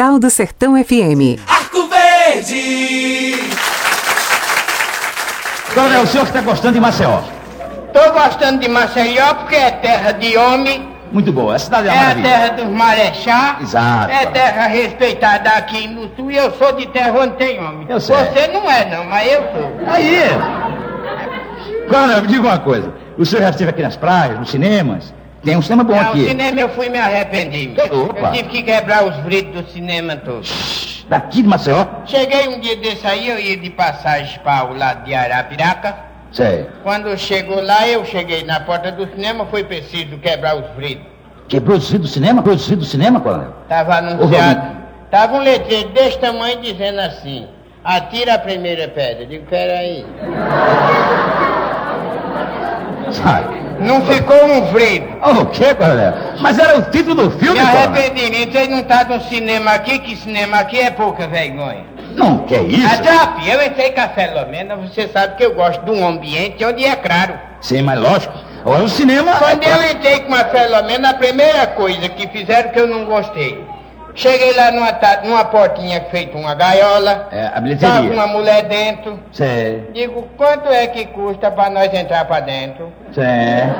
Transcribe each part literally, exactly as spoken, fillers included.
Jornal do Sertão F M. Arco Verde! Coronel, o senhor que está gostando de Maceió? Tô gostando de Maceió porque é terra de homem. Muito boa, a cidade é É uma a maravilha. terra dos marechá. Exato. É terra respeitada aqui no sul e eu sou de terra onde tem homem. Eu sei. Você não é não, mas eu sou. Aí! Coronel, me diga uma coisa. O senhor já esteve aqui nas praias, nos cinemas? Tem um cinema bom Não, aqui. o cinema eu fui me arrependi. Opa. Eu tive que quebrar os vidros do cinema todo. Daqui de Maceió? Cheguei um dia desse aí, eu ia de passagem para o lado de Arapiraca. Sei. Quando chegou lá, eu cheguei na porta do cinema, foi preciso quebrar os vidros. Quebrou o vidro do cinema? Quebrou o vidro do cinema, Coronel? Tava anunciado. Tava um letreiro desse tamanho dizendo assim: atira a primeira pedra. Eu digo, peraí. Sai. Não ficou um vidro. O quê, Coronel? Mas era o título do filme, Me Coronel? arrependi, vocês não tá no cinema aqui, que cinema aqui é pouca vergonha. Não, que é isso? Atrap, eu entrei com a Filomena, você sabe que eu gosto de um ambiente onde é claro. Sim, mas lógico. Agora o cinema... Quando eu entrei com a Filomena, a primeira coisa que fizeram que eu não gostei. Cheguei lá numa, ta- numa portinha feita uma gaiola. É, a Tava bilheteria. uma mulher dentro. Sei, Digo, quanto é que custa pra nós entrar pra dentro? sei,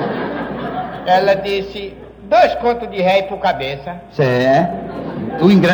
Ela disse, dois contos de réis por cabeça. sei. O ingresso...